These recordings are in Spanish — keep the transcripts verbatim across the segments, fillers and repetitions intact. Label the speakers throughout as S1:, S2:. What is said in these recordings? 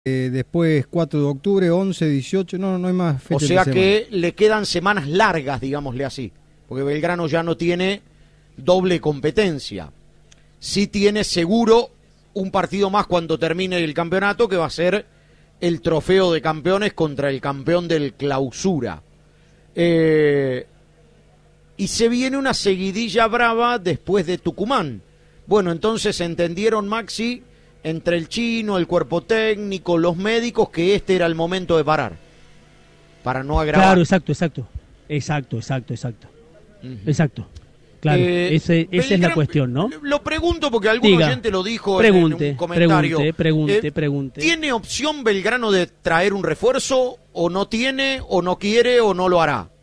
S1: Eh, después cuatro de octubre, once, dieciocho, no, no hay más
S2: fechas. O sea que le quedan semanas largas, digámosle así, porque Belgrano ya no tiene doble competencia. Sí tiene seguro un partido más cuando termine el campeonato, que va a ser el trofeo de campeones contra el campeón del Clausura. Eh, y se viene una seguidilla brava después de Tucumán. Bueno, entonces entendieron, Maxi, entre el chino, el cuerpo técnico, los médicos, que este era el momento de parar, para no agravar.
S3: Claro, exacto, exacto, exacto, exacto, exacto, uh-huh. exacto. Claro, eh, ese, esa es la cuestión, ¿no?
S2: Lo pregunto porque algún Diga, oyente lo dijo
S3: pregunte,
S2: en un comentario.
S3: Pregunte, pregunte,
S2: eh,
S3: pregunte.
S2: ¿Tiene opción Belgrano de traer un refuerzo, o no tiene, o no quiere, o no lo hará?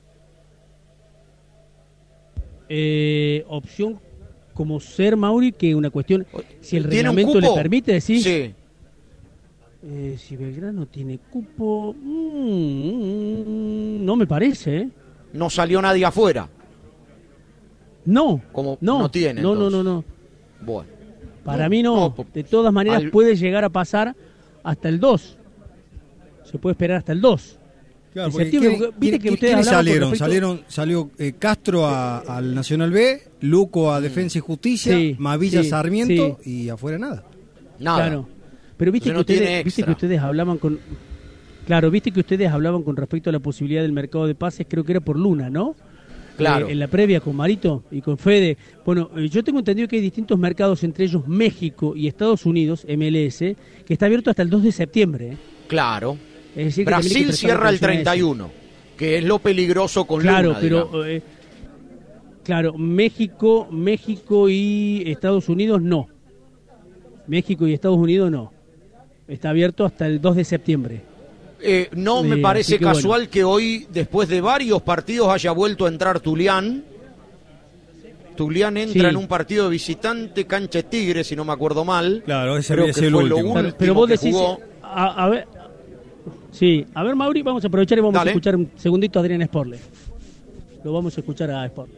S3: Eh, opción como ser, Mauri, que una cuestión, si el reglamento le permite decir,
S2: sí.
S3: eh, si Belgrano tiene cupo, mmm, no me parece, ¿eh?
S2: No salió nadie afuera.
S3: No,
S2: como
S3: no,
S2: no tiene.
S3: No, no, no, no.
S2: Bueno.
S3: Para
S2: no,
S3: mí no. no. De todas maneras al... puede llegar a pasar hasta el dos. Se puede esperar hasta el dos.
S1: Claro, porque ¿quién, ¿viste que ustedes salieron? Respecto... Salieron, salió eh, Castro a, al Nacional B, Luco a Defensa y Justicia, sí, Mavilla sí, Sarmiento sí. y afuera nada.
S2: Nada.
S3: Claro. Pero viste, que, ustedes, viste que ustedes hablaban con Claro, viste que ustedes hablaban con respecto a la posibilidad del mercado de pases, creo que era por Luna, ¿no?
S2: Claro.
S3: Eh, en la previa con Marito y con Fede. Bueno, eh, yo tengo entendido que hay distintos mercados, entre ellos México y Estados Unidos, M L S, que está abierto hasta el dos de septiembre. ¿eh?
S2: Claro.
S3: Es decir, que
S2: Brasil cierra el treinta y uno, que es lo peligroso con
S3: claro,
S2: Luna.
S3: Claro, pero eh, claro, México, México y Estados Unidos no. México y Estados Unidos no. Está abierto hasta el dos de septiembre.
S2: Eh, no me
S3: eh,
S2: parece
S3: que
S2: casual
S3: bueno.
S2: que hoy, después de varios partidos, haya vuelto a entrar Tulián. Tulián entra sí. en un partido de visitante, cancha Tigre, si no me acuerdo mal.
S1: Claro, ese
S2: creo que
S1: fue el
S2: lo
S1: último.
S2: último
S3: pero vos decís,
S2: que jugó.
S3: A, a ver, sí, a ver, Mauri, vamos a aprovechar y vamos
S2: Dale.
S3: a escuchar un segundito a Adrián Sporle. Lo vamos a escuchar a Sporle.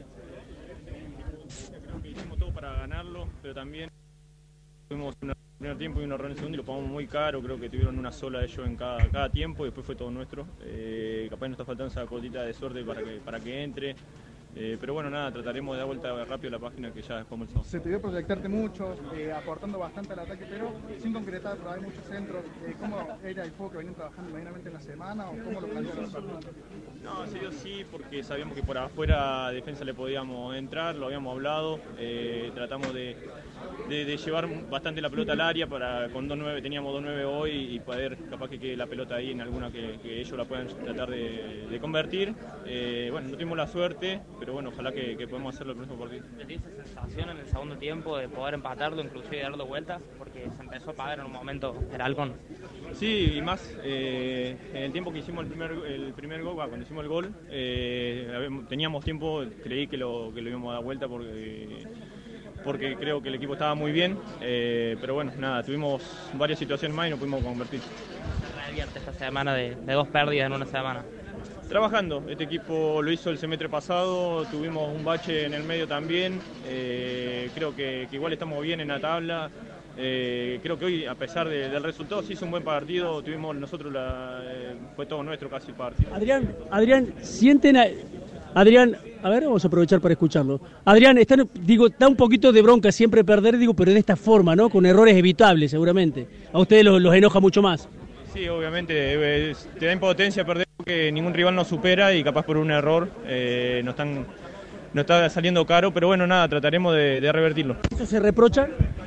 S4: Creo que hicimos todo para ganarlo, pero también tuvimos un primer tiempo y un error en el segundo y lo pagamos muy caro. Creo que tuvieron una sola de ellos en cada, cada tiempo y después fue todo nuestro. Eh, capaz nos está faltando esa cosita de suerte para que, para que entre. Eh, pero bueno, nada, trataremos de dar vuelta rápido a la página que ya después comenzamos.
S5: Se te dio proyectarte mucho, eh, aportando bastante al ataque, pero sin concretar, pero hay muchos centros. Eh, ¿Cómo era el juego que venían trabajando medianamente en la semana o cómo lo plantearon los partidos?
S4: No, se dio sí, porque sabíamos que por afuera defensa le podíamos entrar, lo habíamos hablado, eh, tratamos de, de, de llevar bastante la pelota al área, para con dos nueve, teníamos dos nueve hoy y poder capaz que quede la pelota ahí en alguna que, que ellos la puedan tratar de, de convertir. Eh, bueno, no tuvimos la suerte, pero bueno, ojalá que, que podamos hacerlo el próximo partido.
S6: ¿Tienes esa sensación en el segundo tiempo de poder empatarlo, inclusive darlo vuelta? Porque se empezó a pagar en un momento el halcón.
S4: Sí, y más, eh, en el tiempo que hicimos el primer, el primer gol, cuando hicimos el gol, eh, teníamos tiempo, creí que lo, que lo íbamos a dar vuelta porque, porque creo que el equipo estaba muy bien, eh, pero bueno, nada, tuvimos varias situaciones más y no pudimos convertir.
S6: ¿Se revierte esta semana de, de dos pérdidas en una semana?
S4: Trabajando, este equipo lo hizo el semestre pasado, tuvimos un bache en el medio también, eh, creo que, que igual estamos bien en la tabla, eh, creo que hoy a pesar de, del resultado sí hizo un buen partido, tuvimos nosotros, la, eh, fue todo nuestro casi el partido.
S3: Adrián, Adrián, sienten a... Adrián, a ver, vamos a aprovechar para escucharlo. Adrián, están, digo, da un poquito de bronca siempre perder, digo, pero de esta forma, ¿no? Con errores evitables seguramente. A ustedes los, los enoja mucho más.
S4: Sí, obviamente, es, te da impotencia perder porque ningún rival nos supera y capaz por un error eh, nos, están, nos está saliendo caro, pero bueno, nada, trataremos de, de revertirlo.
S3: ¿Eso se reprocha?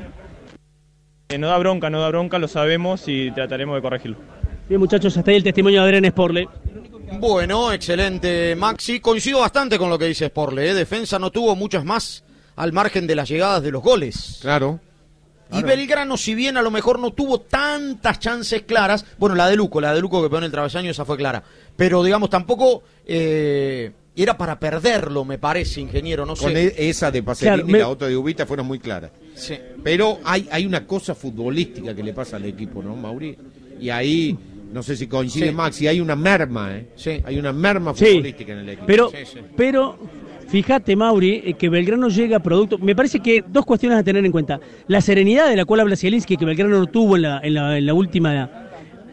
S4: Eh, no da bronca, no da bronca, lo sabemos y trataremos de corregirlo.
S3: Bien, muchachos, hasta ahí el testimonio de Adrián Sporle.
S2: Bueno, excelente, Maxi. Coincido bastante con lo que dice Sporle, ¿eh? Defensa no tuvo muchas más al margen de las llegadas de los goles.
S7: Claro.
S2: Y claro. Belgrano, si bien a lo mejor no tuvo tantas chances claras, bueno, la de Luco, la de Luco que pegó en el travesaño, esa fue clara, pero digamos tampoco eh, era para perderlo, me parece, ingeniero, no sé.
S7: Con esa de Pacerini
S3: claro,
S7: y
S3: me...
S7: la otra de Ubita fueron muy claras.
S2: Sí.
S7: Pero hay, hay una cosa futbolística que le pasa al equipo, ¿no, Mauri? Y ahí, no sé si coincide
S2: sí.
S7: Maxi, hay una merma, ¿eh?
S2: Sí.
S7: Hay una merma
S3: sí.
S7: futbolística en el equipo.
S3: Pero,
S2: sí, sí.
S3: pero... Fíjate, Mauri, que Belgrano llega a producto... Me parece que dos cuestiones a tener en cuenta. La serenidad de la cual habla Zielinski, que Belgrano no tuvo en la, en la, en la última